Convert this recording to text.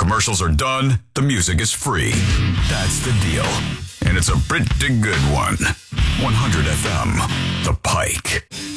commercials are done, the music is free. That's the deal. And it's a pretty good one. 100 FM, The Pike.